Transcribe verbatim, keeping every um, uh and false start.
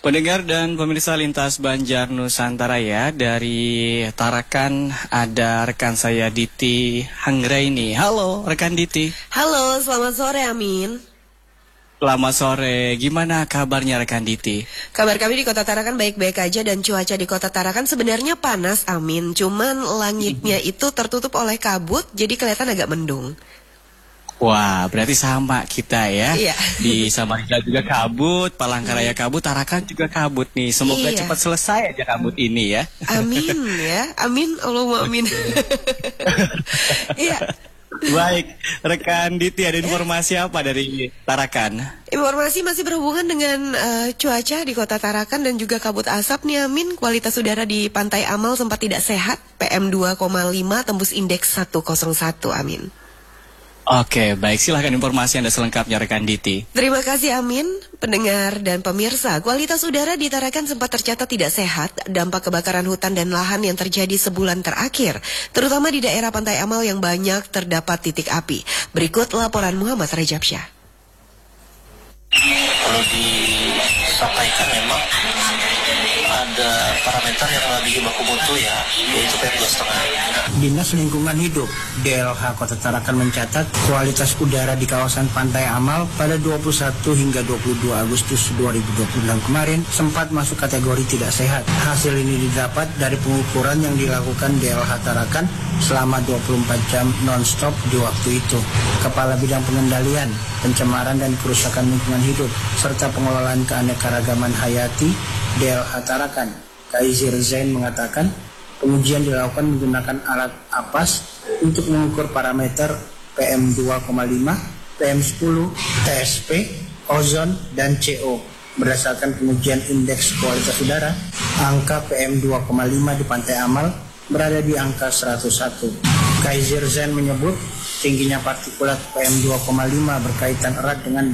Pendengar dan pemirsa Lintas Banjar Nusantara ya, dari Tarakan ada rekan saya Diti Hanggraini. Halo rekan Diti. Halo, selamat sore Amin. Selamat sore, gimana kabarnya rekan Diti? Kabar kami di Kota Tarakan baik-baik aja dan cuaca di Kota Tarakan sebenarnya panas Amin. Cuman langitnya itu tertutup oleh kabut jadi kelihatan agak mendung. Wah, berarti sama kita ya. Iya. Di Samarinda juga kabut, Palangkaraya kabut, Tarakan juga kabut nih. Semoga Iya. cepat selesai aja kabut ini ya. Amin ya, amin, Allahumma amin. Iya. Baik, rekan Diti ada informasi apa dari Tarakan? Informasi masih berhubungan dengan uh, cuaca di Kota Tarakan dan juga kabut asap nih Amin. Kualitas udara di Pantai Amal sempat tidak sehat, P M dua koma lima tembus indeks seratus satu Amin. Oke, baik, silahkan informasi Anda selengkapnya rekan Diti. Terima kasih Amin, pendengar dan pemirsa. Kualitas udara di Tarakan sempat tercatat tidak sehat, dampak kebakaran hutan dan lahan yang terjadi sebulan terakhir, terutama di daerah Pantai Amal yang banyak terdapat titik api. Berikut laporan Muhammad Rajab Syah. Perlu disampaikan memang ada parameter yang lebih baku mutu ya, yaitu P M dua koma lima. Dinas Lingkungan Hidup D L H Kota Tarakan mencatat kualitas udara di kawasan Pantai Amal pada dua puluh satu hingga dua puluh dua Agustus dua ribu dua puluh enam kemarin sempat masuk kategori tidak sehat. Hasil ini didapat dari pengukuran yang dilakukan D L H Tarakan selama dua puluh empat jam non-stop di waktu itu. Kepala Bidang Pengendalian, Pencemaran dan Kerusakan Lingkungan Hidup serta Pengelolaan Keanekaragaman Hayati D L H Tarakan, Kaizir Zain mengatakan pengujian dilakukan menggunakan alat APAS untuk mengukur parameter P M dua koma lima, P M sepuluh, T S P, ozon, dan C O. Berdasarkan pengujian indeks kualitas udara, angka P M dua koma lima di Pantai Amal berada di angka seratus satu. Kaizir Zain menyebut tingginya partikulat P M dua koma lima berkaitan erat dengan